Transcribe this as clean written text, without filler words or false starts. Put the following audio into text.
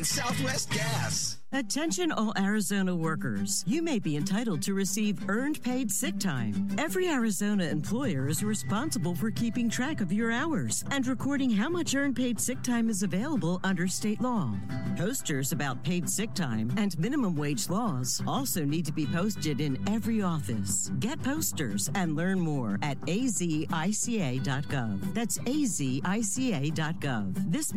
Southwest Gas. Attention all Arizona workers. You may be entitled to receive earned paid sick time. Every Arizona employer is responsible for keeping track of your hours and recording how much earned paid sick time is available under state law. Posters about paid sick time and minimum wage laws also need to be posted in every office. Get posters and learn more at azica.gov. That's azica.gov. This